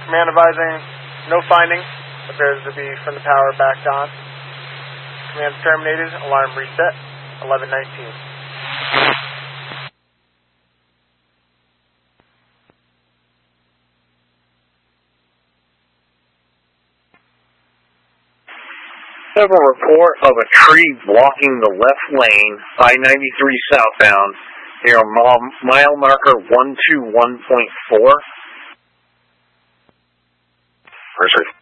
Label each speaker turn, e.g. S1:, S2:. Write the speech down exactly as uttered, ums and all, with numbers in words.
S1: Command advising, no finding. Appears to be from the power backed on. Command terminated. Alarm reset. eleven nineteen.
S2: I have a report of a tree blocking the left lane, I ninety-three southbound, near mile marker one two one point four.
S3: Mercer